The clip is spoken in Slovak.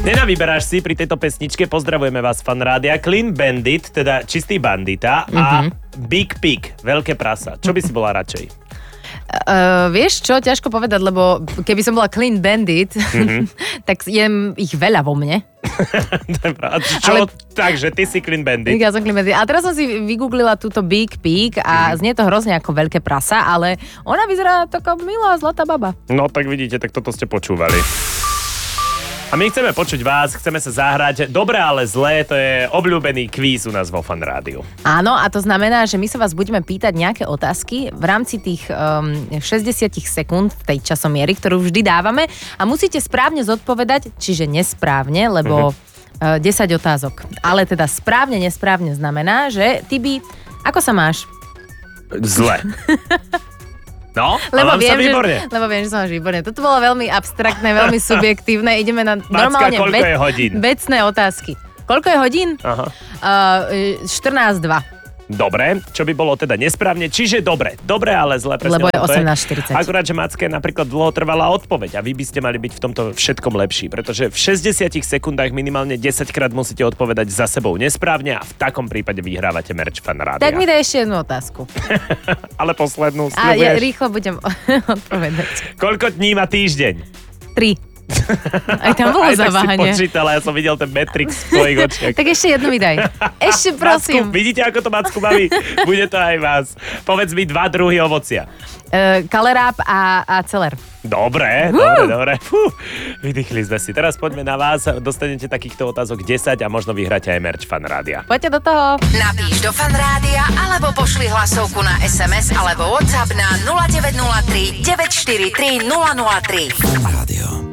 Nenavyberáš si pri tejto pesničke, pozdravujeme vás, fan rádia. Clean Bandit, teda čistý bandita a Big Pig, veľké prasa. Čo by si bola radšej? Vieš čo, ťažko povedať, lebo keby som bola Clean Bandit, tak jem ich veľa vo mne. Čo? Takže ty si Clean Bandit. Ja som Clean Bandit. A teraz som si vygooglila túto Big Pig a znie to hrozne ako veľké prasa, ale ona vyzerá taká milá, zlatá baba. No tak vidíte, tak toto ste počúvali. A my chceme počuť vás, chceme sa zahrať. Dobré, ale zlé, to je obľúbený kvíz u nás vo Fan Rádiu. Áno, a to znamená, že my sa vás budeme pýtať nejaké otázky v rámci tých 60 sekúnd tej časomiery, ktorú vždy dávame a musíte správne zodpovedať, čiže nesprávne, lebo 10 otázok. Ale teda správne, nesprávne znamená, že ty by... Ako sa máš? Zle. No, lebo viem, výborne. Lebo viem, že som máš výborne. Toto bolo veľmi abstraktné, veľmi subjektívne. Ideme na normálne koľko je hodín? Vecné otázky. Koľko je hodín? Aha. 14:02. Dobre, čo by bolo teda nesprávne, čiže dobre, ale zle. Lebo je 18:40. Akurát, že Macke napríklad dlho trvala odpoveď a vy by ste mali byť v tomto všetkom lepší, pretože v 60 sekundách minimálne 10 krát musíte odpovedať za sebou nesprávne a v takom prípade vyhrávate merch Fan Rádia. Tak mi daj ešte jednu otázku. Ale poslednú sľubuješ? A ja rýchlo budem odpovedať. Koľko dní má týždeň? 3. Aj tam bolo zaváhanie. Tak si počítala, ja som videl ten Matrix v tvojich očiach. Tak ešte jednu mi daj. Ešte prosím. Macku, vidíte, ako to Macku baví? Bude to aj vás. Povedz mi 2 druhy ovocia. Kaleráp a celer. Dobre. Vydýchli sme si. Teraz poďme na vás. Dostanete takýchto otázok 10 a možno vyhráte aj merch Fan Rádia. Poďte do toho. Napíš do Fan Rádia alebo pošli hlasovku na SMS alebo WhatsApp na 0903 943 003. Fan Rádio.